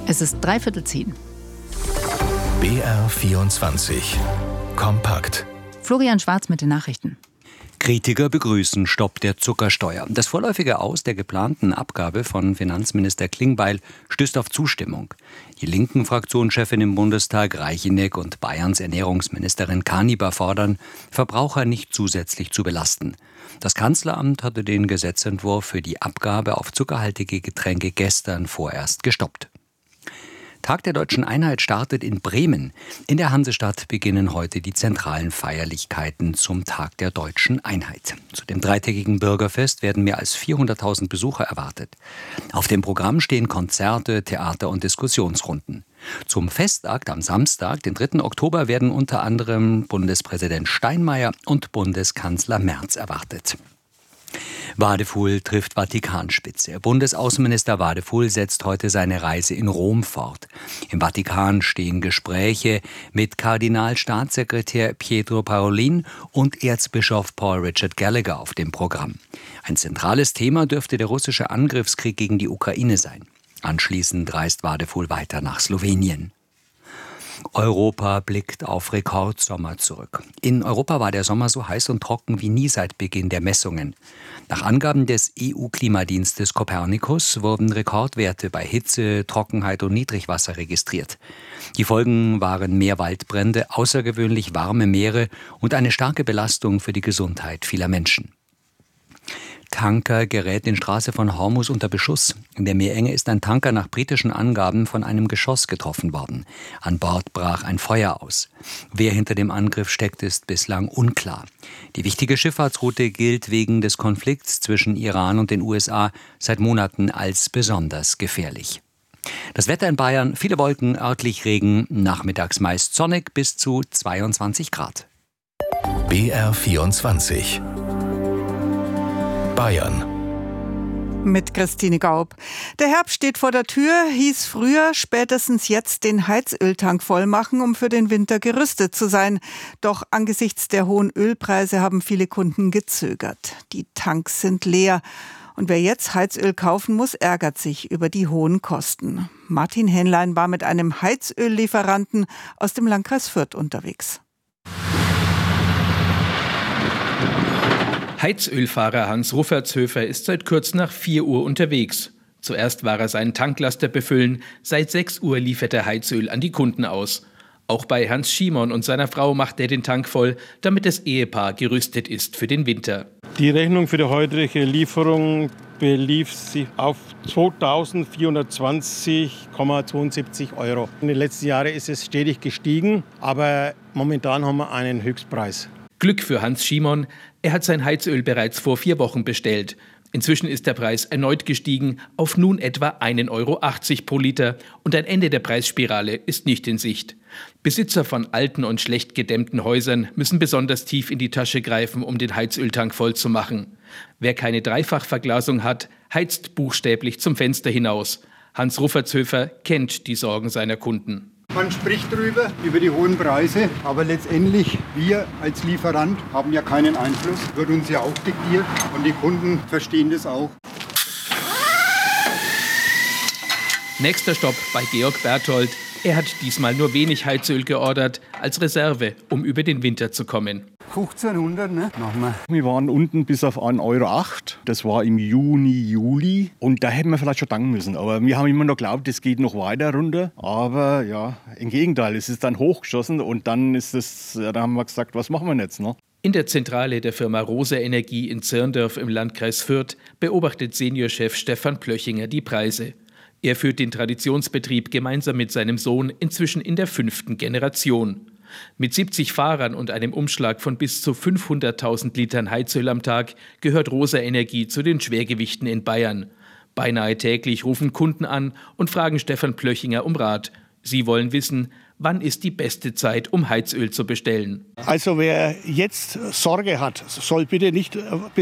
Es ist 9:45. BR24 Kompakt. Florian Schwarz mit den Nachrichten. Kritiker begrüßen Stopp der Zuckersteuer. Das vorläufige Aus der geplanten Abgabe von Finanzminister Klingbeil stößt auf Zustimmung. Die linken Fraktionschefin im Bundestag, Reicheneck, und Bayerns Ernährungsministerin Kaniber fordern, Verbraucher nicht zusätzlich zu belasten. Das Kanzleramt hatte den Gesetzentwurf für die Abgabe auf zuckerhaltige Getränke gestern vorerst gestoppt. Tag der Deutschen Einheit startet in Bremen. In der Hansestadt beginnen heute die zentralen Feierlichkeiten zum Tag der Deutschen Einheit. Zu dem dreitägigen Bürgerfest werden mehr als 400.000 Besucher erwartet. Auf dem Programm stehen Konzerte, Theater und Diskussionsrunden. Zum Festakt am Samstag, den 3. Oktober, werden unter anderem Bundespräsident Steinmeier und Bundeskanzler Merz erwartet. Wadefuhl trifft Vatikanspitze. Bundesaußenminister Wadefuhl setzt heute seine Reise in Rom fort. Im Vatikan stehen Gespräche mit Kardinalstaatssekretär Pietro Parolin und Erzbischof Paul Richard Gallagher auf dem Programm. Ein zentrales Thema dürfte der russische Angriffskrieg gegen die Ukraine sein. Anschließend reist Wadefuhl weiter nach Slowenien. Europa blickt auf Rekordsommer zurück. In Europa war der Sommer so heiß und trocken wie nie seit Beginn der Messungen. Nach Angaben des EU-Klimadienstes Copernicus wurden Rekordwerte bei Hitze, Trockenheit und Niedrigwasser registriert. Die Folgen waren mehr Waldbrände, außergewöhnlich warme Meere und eine starke Belastung für die Gesundheit vieler Menschen. Tanker gerät in Straße von Hormuz unter Beschuss. In der Meerenge ist ein Tanker nach britischen Angaben von einem Geschoss getroffen worden. An Bord brach ein Feuer aus. Wer hinter dem Angriff steckt, ist bislang unklar. Die wichtige Schifffahrtsroute gilt wegen des Konflikts zwischen Iran und den USA seit Monaten als besonders gefährlich. Das Wetter in Bayern: viele Wolken, örtlich Regen, nachmittags meist sonnig bis zu 22 Grad. BR24 Bayern. Mit Christine Gaub. Der Herbst steht vor der Tür, hieß früher, spätestens jetzt den Heizöltank voll machen, um für den Winter gerüstet zu sein. Doch angesichts der hohen Ölpreise haben viele Kunden gezögert. Die Tanks sind leer. Und wer jetzt Heizöl kaufen muss, ärgert sich über die hohen Kosten. Martin Hähnlein war mit einem Heizöllieferanten aus dem Landkreis Fürth unterwegs. Heizölfahrer Hans Ruffertshöfer ist seit kurz nach 4 Uhr unterwegs. Zuerst war er seinen Tanklaster befüllen, seit 6 Uhr liefert er Heizöl an die Kunden aus. Auch bei Hans Schimon und seiner Frau macht er den Tank voll, damit das Ehepaar gerüstet ist für den Winter. Die Rechnung für die heutige Lieferung belief sich auf 2.420,72 €. In den letzten Jahren ist es stetig gestiegen, aber momentan haben wir einen Höchstpreis. Glück für Hans Schimon, er hat sein Heizöl bereits vor 4 Wochen bestellt. Inzwischen ist der Preis erneut gestiegen auf nun etwa 1,80 € pro Liter und ein Ende der Preisspirale ist nicht in Sicht. Besitzer von alten und schlecht gedämmten Häusern müssen besonders tief in die Tasche greifen, um den Heizöltank voll zu machen. Wer keine Dreifachverglasung hat, heizt buchstäblich zum Fenster hinaus. Hans Ruffertshöfer kennt die Sorgen seiner Kunden. Man spricht drüber, über die hohen Preise, aber letztendlich, wir als Lieferant haben ja keinen Einfluss, wird uns ja auch diktiert und die Kunden verstehen das auch. Nächster Stopp bei Georg Berthold. Er hat diesmal nur wenig Heizöl geordert als Reserve, um über den Winter zu kommen. 1500, ne? Machen wir. Wir waren unten bis auf 1,08 €. Das war im Juni, Juli. Und da hätten wir vielleicht schon danken müssen. Aber wir haben immer noch geglaubt, es geht noch weiter runter. Aber ja, im Gegenteil, es ist dann hochgeschossen. Und dann da haben wir gesagt, was machen wir jetzt, ne? In der Zentrale der Firma Rosa Energie in Zirndorf im Landkreis Fürth beobachtet Seniorchef Stefan Plöchinger die Preise. Er führt den Traditionsbetrieb gemeinsam mit seinem Sohn inzwischen in der 5. Generation. Mit 70 Fahrern und einem Umschlag von bis zu 500.000 Litern Heizöl am Tag gehört Rosa Energie zu den Schwergewichten in Bayern. Beinahe täglich rufen Kunden an und fragen Stefan Plöchinger um Rat. Sie wollen wissen, wann ist die beste Zeit, um Heizöl zu bestellen. Also wer jetzt Sorge hat, soll bitte nicht